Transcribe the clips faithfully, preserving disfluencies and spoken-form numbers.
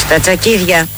Στα τσακίδια.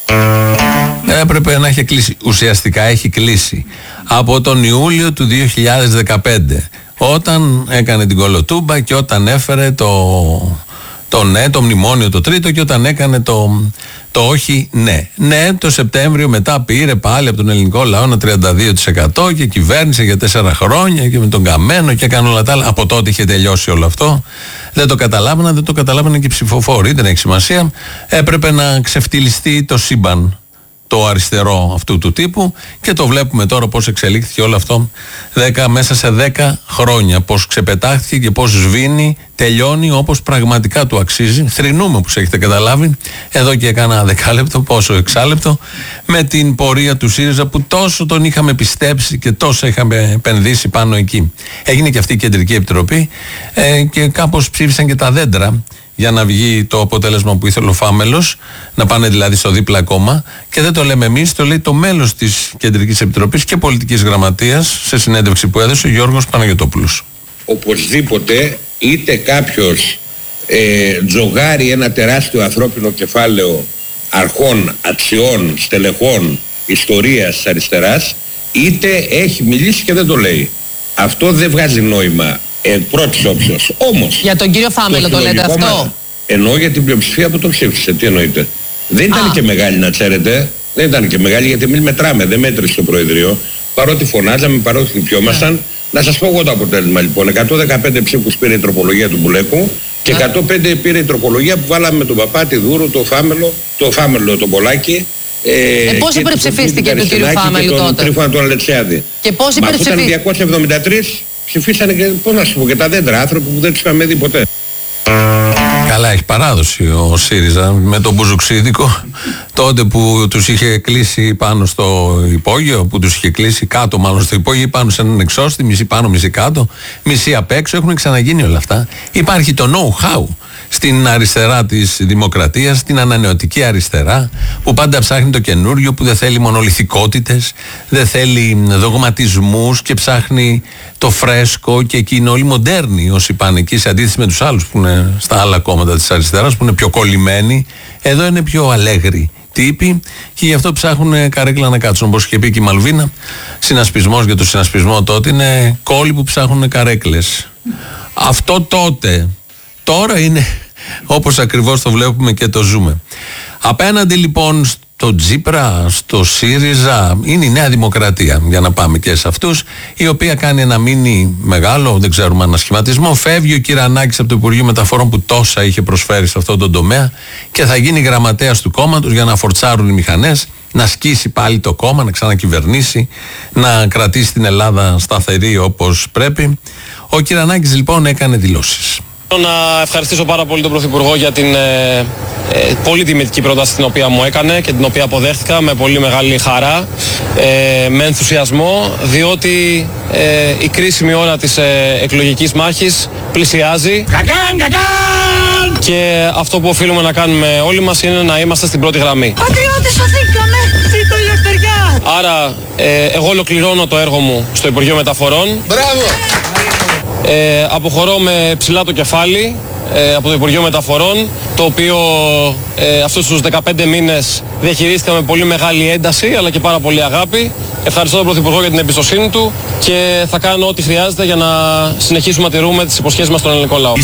Έπρεπε να έχει κλείσει. Ουσιαστικά έχει κλείσει από τον Ιούλιο του δύο χιλιάδες δεκαπέντε, όταν έκανε την κολοτούμπα και όταν έφερε το, το ναι, το μνημόνιο το τρίτο, και όταν έκανε το, το όχι ναι. Ναι, το Σεπτέμβριο μετά πήρε πάλι από τον ελληνικό λαό ένα τριάντα δύο τοις εκατό και κυβέρνησε για τέσσερα χρόνια και με τον Καμένο και έκανε όλα τα άλλα. Από τότε είχε τελειώσει όλο αυτό. Δεν το καταλάβαιναν, δεν το καταλάβαιναν και οι ψηφοφόροι. Δεν έχει σημασία. Έπρεπε να ξεφτυλιστεί το σύμπαν, το αριστερό αυτού του τύπου, και το βλέπουμε τώρα πώς εξελίχθηκε όλο αυτό δέκα, μέσα σε δέκα χρόνια, πώς ξεπετάχθηκε και πώς σβήνει, τελειώνει όπως πραγματικά του αξίζει. Θρηνούμε, όπως έχετε καταλάβει, εδώ και κάνα δεκάλεπτο, πόσο εξάλεπτο, με την πορεία του ΣΥΡΙΖΑ που τόσο τον είχαμε πιστέψει και τόσο είχαμε επενδύσει πάνω εκεί. Έγινε και αυτή η Κεντρική Επιτροπή ε, και κάπως ψήφισαν και τα δέντρα για να βγει το αποτέλεσμα που ήθελε ο Φάμελος, να πάνε δηλαδή στο δίπλα κόμμα, και δεν το λέμε εμείς, το λέει το μέλος της Κεντρικής Επιτροπής και Πολιτικής Γραμματείας σε συνέντευξη που έδωσε ο Γιώργος Παναγιωτόπουλος. Οπωσδήποτε, είτε κάποιος ε, τζογάρει ένα τεράστιο ανθρώπινο κεφάλαιο αρχών, αξιών, στελεχών, ιστορίας της αριστεράς, είτε έχει μιλήσει και δεν το λέει. Αυτό δεν βγάζει νόημα Ε, πρώτης όψεως. Όμως, για τον κύριο Φάμελο το, το λέτε αυτό? Μα, εννοώ για την πλειοψηφία που το ψήφισε. Τι εννοείτε? Δεν ήταν Α. και μεγάλη, να ξέρετε. Δεν ήταν και μεγάλη, γιατί εμείς μετράμε. Δεν μέτρησε το Προεδρείο. Παρότι φωνάζαμε, παρότι χτυπιόμασταν. Yeah. Να σας πω εγώ το αποτέλεσμα λοιπόν. εκατόν δεκαπέντε ψήφους πήρε η τροπολογία του Μπουλέκου και yeah. εκατόν πέντε πήρε η τροπολογία που βάλαμε με τον Παπάτη, Δούρου, το Φάμελο, το Φάμελο, τον Πολάκη. Ε, ε, πώς υπερψηφίστηκε του κύριου Φάμελου τότε? Τρίφωνα τον Αλεξιάδη. Και πώς υπερψηφίστηκε? Ήταν διακόσια εβδομήντα τρία. Ψηφίσανε και, πώς να σου πω, και τα δέντρα, άνθρωποι που δεν τους είχαμε δει ποτέ. Καλά, έχει παράδοση ο ΣΥΡΙΖΑ με τον Μπουζουξίδικο, τότε που τους είχε κλείσει πάνω στο υπόγειο, που τους είχε κλείσει κάτω μάλλον στο υπόγειο, πάνω σε έναν εξώστη, μισή πάνω, μισή κάτω, μισή απ' έξω. Έχουν ξαναγίνει όλα αυτά. Υπάρχει το know-how στην αριστερά της δημοκρατίας, στην ανανεωτική αριστερά, που πάντα ψάχνει το καινούριο, που δεν θέλει μονολιθικότητες, δεν θέλει δογματισμούς και ψάχνει το φρέσκο, και εκεί είναι όλοι μοντέρνοι όσοι πάνε εκεί, σε αντίθεση με τους άλλους που είναι στα άλλα κόμματα της αριστεράς, που είναι πιο κολλημένοι. Εδώ είναι πιο αλέγροι τύποι και γι' αυτό ψάχνουν καρέκλα να κάτσουν. Όπως είχε πει και η Μαλβίνα, συνασπισμός για το συνασπισμό τότε είναι κόλλοι που ψάχνουν καρέκλες. Αυτό τότε. Τώρα είναι όπως ακριβώς το βλέπουμε και το ζούμε. Απέναντι λοιπόν στο Τζίπρα, στο ΣΥΡΙΖΑ, είναι η Νέα Δημοκρατία, για να πάμε και σε αυτούς, η οποία κάνει ένα μίνι μεγάλο, δεν ξέρουμε, ανασχηματισμό. Φεύγει ο Κυρανάκης από το Υπουργείο Μεταφορών που τόσα είχε προσφέρει σε αυτόν τον τομέα και θα γίνει γραμματέας του κόμματος για να φορτσάρουν οι μηχανές, να σκίσει πάλι το κόμμα, να ξανακυβερνήσει, να κρατήσει την Ελλάδα σταθερή όπως πρέπει. Ο Κυρανάκης λοιπόν έκανε δηλώσεις. Να ευχαριστήσω πάρα πολύ τον Πρωθυπουργό για την ε, ε, πολύ τιμητική πρόταση την οποία μου έκανε και την οποία αποδέχτηκα με πολύ μεγάλη χαρά, ε, με ενθουσιασμό, διότι ε, η κρίσιμη ώρα της ε, εκλογικής μάχης πλησιάζει. Κακάν, κακάν! Και αυτό που οφείλουμε να κάνουμε όλοι μας είναι να είμαστε στην πρώτη γραμμή. Πατριώτες, σωθήκαμε! Ζήτω η ελευθεριά! Άρα ε, εγώ ολοκληρώνω το έργο μου στο Υπουργείο Μεταφορών. Μπράβο! Ε, αποχωρώ με ψηλά το κεφάλι ε, από το Υπουργείο Μεταφορών, το οποίο ε, αυτούς τους δεκαπέντε μήνες διαχειρίστηκα με πολύ μεγάλη ένταση αλλά και πάρα πολύ αγάπη. Ευχαριστώ τον Πρωθυπουργό για την εμπιστοσύνη του και θα κάνω ό,τι χρειάζεται για να συνεχίσουμε να τηρούμε τις υποσχέσεις μας στον ελληνικό λαό.